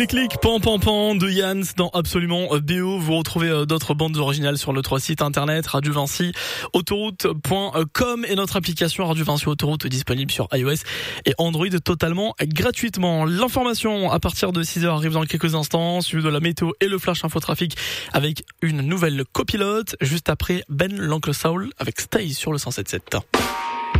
Les clics pan pan pan de Yann dans Absolument BO. Vous retrouvez d'autres bandes originales sur notre site internet Radio Vinci autoroute.com et notre application Radio Vinci Autoroute disponible sur iOS et Android totalement gratuitement. L'information à partir de 6h arrive dans quelques instants, suivi de la météo et le flash infotrafic avec une nouvelle copilote juste après Ben l'Oncle Soul avec Stay sur le 107.7.